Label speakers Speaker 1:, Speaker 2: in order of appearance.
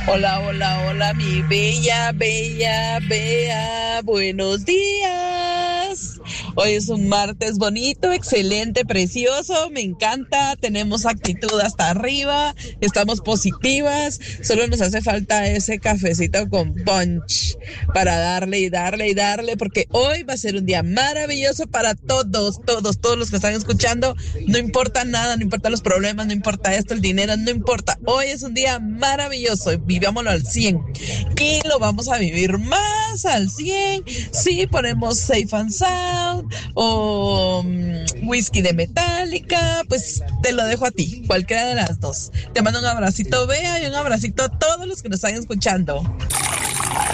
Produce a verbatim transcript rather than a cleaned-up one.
Speaker 1: Hola, hola, hola, mi bella, bella, bella, buenos días. Hoy es un martes bonito, excelente, precioso, me encanta, tenemos actitud hasta arriba, estamos positivas, solo nos hace falta ese cafecito con punch para darle y darle y darle, porque hoy va a ser un día maravilloso para todos, todos, todos los que están escuchando, no importa nada, no importa los problemas, no importa esto, el dinero, no importa, hoy es un día maravilloso, vivámoslo al cien y lo vamos a vivir más al cien si ponemos Safe and Sound o um, whisky de Metallica, pues te lo dejo a ti, cualquiera de las dos. Te mando un abracito, Bea, y un abracito a todos los que nos están escuchando.